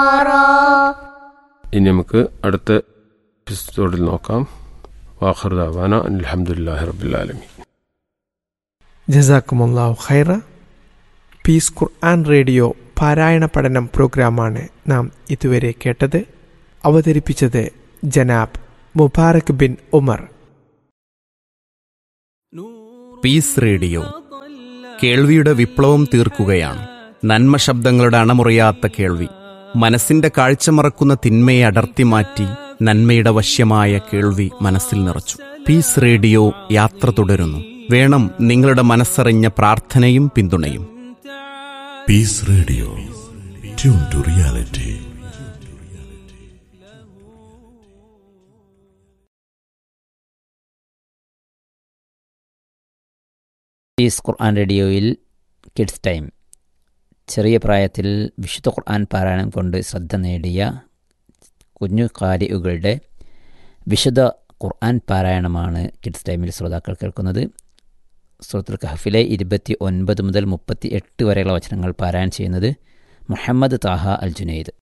ഇനി നമുക്ക് അടുത്ത എപ്പിസോഡിൽ നോക്കാം. വാഖിർ ദഅവാന അൽഹംദുലില്ലാഹി റബ്ബിൽ ആലമീൻ. ജസാക്കുമുല്ലാഹു ഖൈറ. പീസ് ഖുർആൻ റേഡിയോ പാരായണ പഠനം പ്രോഗ്രാമാണ് നാം ഇതുവരെ കേട്ടത്. അവതരിപ്പിച്ചത് ജനാബ് Mubarak bin Umar. Piece radio കേൾവിയുടെ വിപ്ലവം തീർക്കുകയാണ്. നന്മ ശബ്ദങ്ങളുടെ അണമുറിയാത്ത കേൾവി, മനസ്സിന്റെ കാഴ്ച മറക്കുന്ന തിന്മയെ അടർത്തി മാറ്റി നന്മയുടെ വശ്യമായ കേൾവി മനസ്സിൽ നിറച്ചു. പീസ് റേഡിയോ യാത്ര തുടരുന്നു. വേണം നിങ്ങളുടെ മനസ്സറിഞ്ഞ പ്രാർത്ഥനയും പിന്തുണയും. Piece radio, tune to reality. Piece ഖുർആൻ റേഡിയോയിൽ കിഡ്സ് ടൈം. ചെറിയ പ്രായത്തിൽ വിശുദ്ധ ഖുർആൻ പാരായണം കൊണ്ട് ശ്രദ്ധ നേടിയ കുഞ്ഞു ഖാരിഉകളുടെ വിശുദ്ധ ഖുർആൻ പാരായണമാണ് കിഡ്സ് ടൈമിൽ ശ്രോതാക്കൾ കേൾക്കുന്നത്. സൂറത്തുൽ കഹ്ഫിലെ 29 മുതൽ 38 വരെയുള്ള വചനങ്ങൾ പാരായണം ചെയ്യുന്നത് മുഹമ്മദ് താഹ അൽ ജുനൈദ്.